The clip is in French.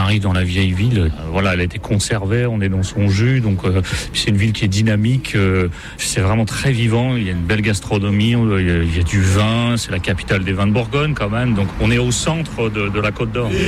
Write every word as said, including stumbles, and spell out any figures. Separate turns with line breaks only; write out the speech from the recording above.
arrive dans la vieille ville, euh, voilà, elle a été conservée, on est dans son jus, donc euh, c'est une ville qui est dynamique, euh, c'est vraiment très vivant, il y a une belle gastronomie, il y a, il y a du vin, c'est la capitale des vins de Bourgogne quand même, donc on est au centre de, de la Côte d'Or.